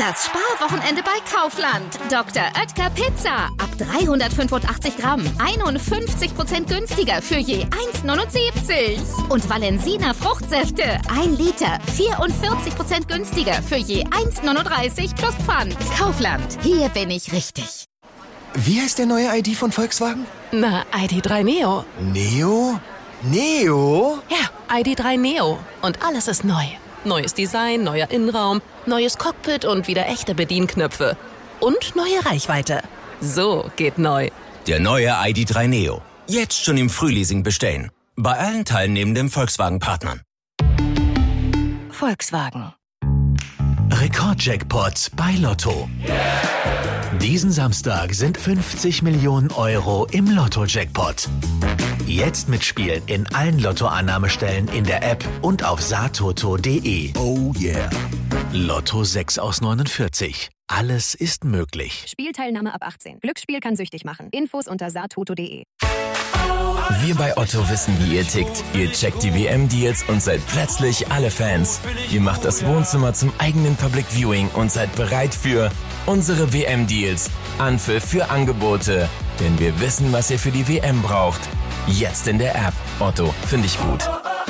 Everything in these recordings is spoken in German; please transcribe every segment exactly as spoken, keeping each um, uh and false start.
Das Sparwochenende bei Kaufland. Doktor Oetker Pizza. Ab dreihundertfünfundachtzig Gramm. einundfünfzig Prozent günstiger für je eins neunundsiebzig. Und Valensina Fruchtsäfte. ein Liter. vierundvierzig Prozent günstiger für je eins neununddreißig plus Pfand. Kaufland. Hier bin ich richtig. Wie heißt der neue I D von Volkswagen? Na, I D drei Neo. Neo? Neo? Ja, I D drei Neo. Und alles ist neu. Neues Design, neuer Innenraum, neues Cockpit und wieder echte Bedienknöpfe. Und neue Reichweite. So geht neu. Der neue I D drei Neo. Jetzt schon im Frühleasing bestellen. Bei allen teilnehmenden Volkswagen-Partnern. Volkswagen. Rekordjackpot bei Lotto. Diesen Samstag sind fünfzig Millionen Euro im Lotto-Jackpot. Jetzt mitspielen in allen Lottoannahmestellen in der App und auf satoto punkt de. Oh yeah. Lotto sechs aus neunundvierzig. Alles ist möglich. Spielteilnahme ab achtzehn. Glücksspiel kann süchtig machen. Infos unter satoto punkt de. Wir bei Otto wissen, wie ihr tickt. Ihr checkt die W M-Deals und seid plötzlich alle Fans. Ihr macht das Wohnzimmer zum eigenen Public Viewing und seid bereit für unsere W M-Deals. Anpfiff für Angebote. Denn wir wissen, was ihr für die W M braucht. Jetzt in der App. Otto, finde ich gut.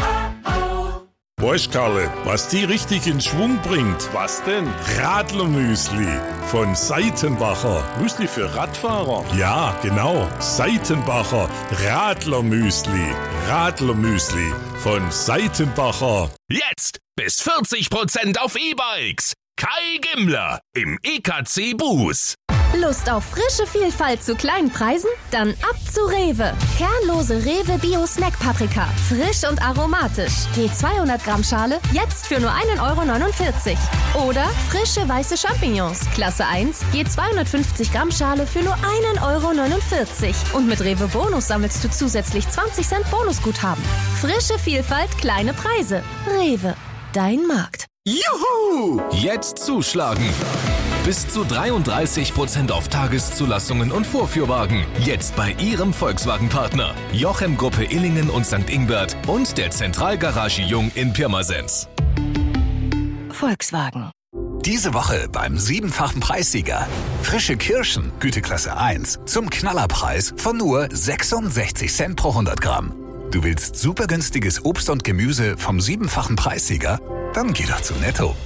Weißt Karle, was die richtig in Schwung bringt? Was denn? Radlermüsli von Seitenbacher. Müsli für Radfahrer? Ja, genau. Seitenbacher Radlermüsli. Radlermüsli von Seitenbacher. Jetzt bis vierzig Prozent auf E-Bikes. Kai Gimmler im E K C Bus. Lust auf frische Vielfalt zu kleinen Preisen? Dann ab zu Rewe. Kernlose Rewe Bio Snack Paprika. Frisch und aromatisch. Je zweihundert Gramm Schale jetzt für nur ein Euro neunundvierzig. Oder frische weiße Champignons. Klasse eins. Je zweihundertfünfzig Gramm Schale für nur ein Euro neunundvierzig. Und mit Rewe Bonus sammelst du zusätzlich zwanzig Cent Bonusguthaben. Frische Vielfalt, kleine Preise. Rewe. Dein Markt. Juhu! Jetzt zuschlagen. Bis zu dreiunddreißig Prozent auf Tageszulassungen und Vorführwagen. Jetzt bei Ihrem Volkswagen-Partner. Jochem Gruppe Illingen und Sankt Ingbert und der Zentralgarage Jung in Pirmasens. Volkswagen. Diese Woche beim siebenfachen Preissieger. Frische Kirschen, Güteklasse eins, zum Knallerpreis von nur sechsundsechzig Cent pro hundert Gramm. Du willst super günstiges Obst und Gemüse vom siebenfachen Preissieger? Dann geh doch zu Netto.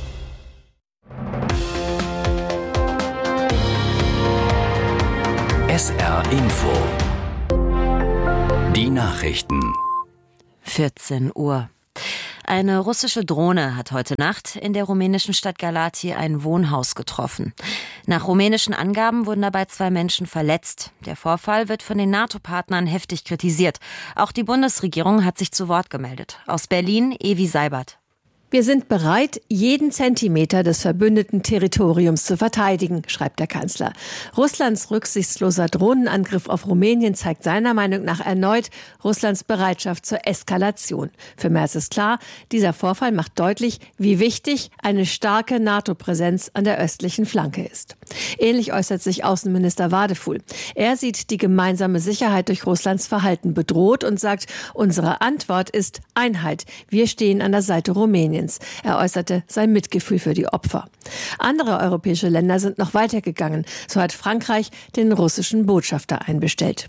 S R Info. Die Nachrichten. vierzehn Uhr. Eine russische Drohne hat heute Nacht in der rumänischen Stadt Galați ein Wohnhaus getroffen. Nach rumänischen Angaben wurden dabei zwei Menschen verletzt. Der Vorfall wird von den NATO-Partnern heftig kritisiert. Auch die Bundesregierung hat sich zu Wort gemeldet. Aus Berlin, Evi Seibert. Wir sind bereit, jeden Zentimeter des verbündeten Territoriums zu verteidigen, schreibt der Kanzler. Russlands rücksichtsloser Drohnenangriff auf Rumänien zeigt seiner Meinung nach erneut Russlands Bereitschaft zur Eskalation. Für Merz ist klar, dieser Vorfall macht deutlich, wie wichtig eine starke NATO-Präsenz an der östlichen Flanke ist. Ähnlich äußert sich Außenminister Wadefuhl. Er sieht die gemeinsame Sicherheit durch Russlands Verhalten bedroht und sagt, unsere Antwort ist Einheit. Wir stehen an der Seite Rumäniens. Er äußerte sein Mitgefühl für die Opfer. Andere europäische Länder sind noch weitergegangen. So hat Frankreich den russischen Botschafter einbestellt.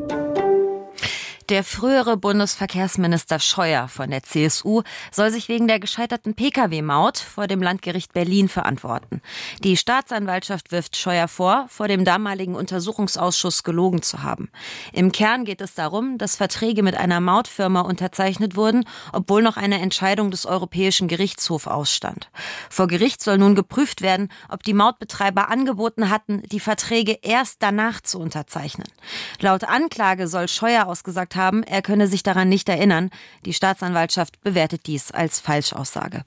Der frühere Bundesverkehrsminister Scheuer von der C S U soll sich wegen der gescheiterten Pkw Maut vor dem Landgericht Berlin verantworten. Die Staatsanwaltschaft wirft Scheuer vor, vor dem damaligen Untersuchungsausschuss gelogen zu haben. Im Kern geht es darum, dass Verträge mit einer Mautfirma unterzeichnet wurden, obwohl noch eine Entscheidung des Europäischen Gerichtshofs ausstand. Vor Gericht soll nun geprüft werden, ob die Mautbetreiber angeboten hatten, die Verträge erst danach zu unterzeichnen. Laut Anklage soll Scheuer ausgesagt haben, er könne sich daran nicht erinnern. Die Staatsanwaltschaft bewertet dies als Falschaussage.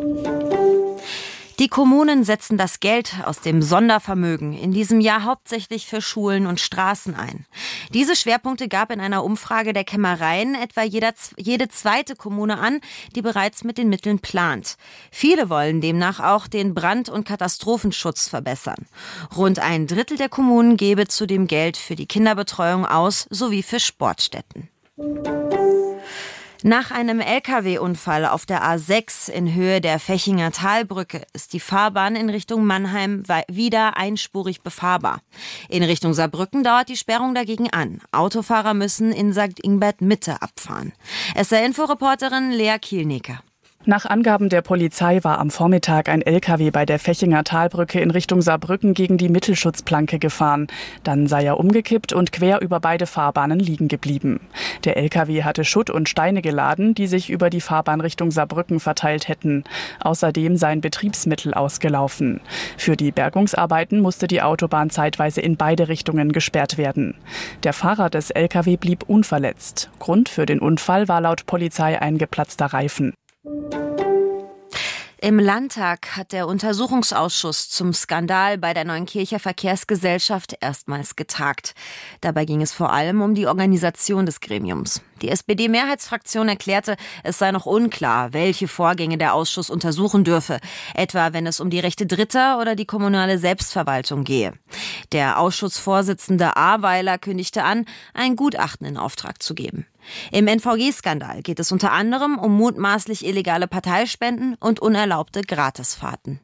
Die Kommunen setzen das Geld aus dem Sondervermögen in diesem Jahr hauptsächlich für Schulen und Straßen ein. Diese Schwerpunkte gab in einer Umfrage der Kämmereien etwa jeder, jede zweite Kommune an, die bereits mit den Mitteln plant. Viele wollen demnach auch den Brand- und Katastrophenschutz verbessern. Rund ein Drittel der Kommunen gebe zudem Geld für die Kinderbetreuung aus sowie für Sportstätten. Nach einem L K W-Unfall auf der A sechs in Höhe der Fechinger Talbrücke ist die Fahrbahn in Richtung Mannheim wieder einspurig befahrbar. In Richtung Saarbrücken dauert die Sperrung dagegen an. Autofahrer müssen in Sankt Ingbert Mitte abfahren. S R-Info-Reporterin Lea Kielnecker. Nach Angaben der Polizei war am Vormittag ein L K W bei der Fechinger Talbrücke in Richtung Saarbrücken gegen die Mittelschutzplanke gefahren. Dann sei er umgekippt und quer über beide Fahrbahnen liegen geblieben. Der L K W hatte Schutt und Steine geladen, die sich über die Fahrbahn Richtung Saarbrücken verteilt hätten. Außerdem seien Betriebsmittel ausgelaufen. Für die Bergungsarbeiten musste die Autobahn zeitweise in beide Richtungen gesperrt werden. Der Fahrer des L K W blieb unverletzt. Grund für den Unfall war laut Polizei ein geplatzter Reifen. Im Landtag hat der Untersuchungsausschuss zum Skandal bei der Neunkircher Verkehrsgesellschaft erstmals getagt. Dabei ging es vor allem um die Organisation des Gremiums. Die S P D-Mehrheitsfraktion erklärte, es sei noch unklar, welche Vorgänge der Ausschuss untersuchen dürfe, etwa wenn es um die Rechte Dritter oder die kommunale Selbstverwaltung gehe. Der Ausschussvorsitzende Aweiler kündigte an, ein Gutachten in Auftrag zu geben. Im N V G-Skandal geht es unter anderem um mutmaßlich illegale Parteispenden und unerlaubte Gratisfahrten.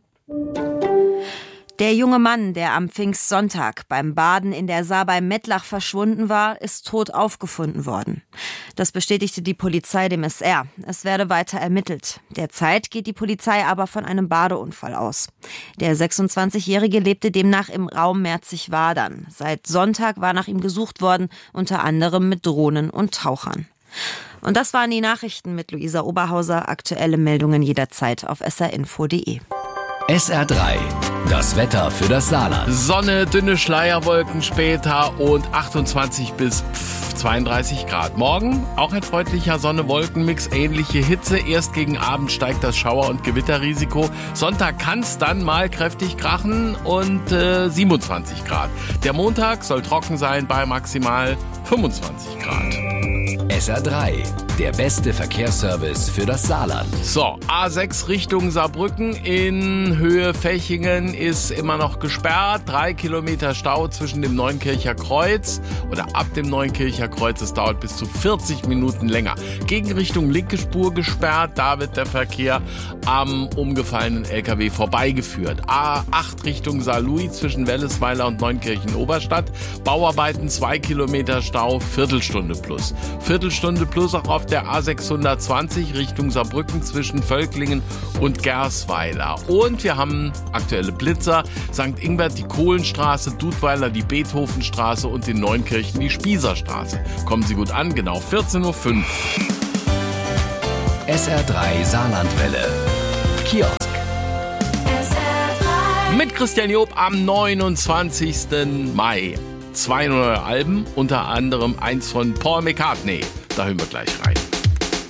Der junge Mann, der am Pfingstsonntag beim Baden in der Saar bei Mettlach verschwunden war, ist tot aufgefunden worden. Das bestätigte die Polizei dem S R. Es werde weiter ermittelt. Derzeit geht die Polizei aber von einem Badeunfall aus. Der sechsundzwanzigjährige lebte demnach im Raum Merzig-Wadern. Seit Sonntag war nach ihm gesucht worden, unter anderem mit Drohnen und Tauchern. Und das waren die Nachrichten mit Luisa Oberhauser. Aktuelle Meldungen jederzeit auf s r info punkt d e. S R drei. Das Wetter für das Saarland. Sonne, dünne Schleierwolken später und achtundzwanzig bis zweiunddreißig Grad. Morgen auch ein freundlicher Sonne-Wolken-Mix, ähnliche Hitze. Erst gegen Abend steigt das Schauer- und Gewitterrisiko. Sonntag kann es dann mal kräftig krachen und äh, siebenundzwanzig Grad. Der Montag soll trocken sein bei maximal fünfundzwanzig Grad. S R drei. Der beste Verkehrsservice für das Saarland. So, A sechs Richtung Saarbrücken in Höhe Fechingen ist immer noch gesperrt. Drei Kilometer Stau zwischen dem Neunkircher Kreuz oder ab dem Neunkircher Kreuz. Es dauert bis zu vierzig Minuten länger. Gegenrichtung linke Spur gesperrt. Da wird der Verkehr am umgefallenen L K W vorbeigeführt. A acht Richtung Saarlouis zwischen Wellesweiler und Neunkirchen-Oberstadt. Bauarbeiten zwei Kilometer Stau, Viertelstunde plus. Viertelstunde plus auch auf der A sechshundertzwanzig Richtung Saarbrücken zwischen Völklingen und Gersweiler. Und wir haben aktuelle Blitzer. Sankt Ingbert die Kohlenstraße, Dudweiler die Beethovenstraße und in Neunkirchen die Spießerstraße. Kommen Sie gut an, genau vierzehn Uhr fünf. S R drei Saarlandwelle. Kiosk. Mit Christian Job am neunundzwanzigsten Mai. Zwei neue Alben, unter anderem eins von Paul McCartney. Da hören wir gleich rein.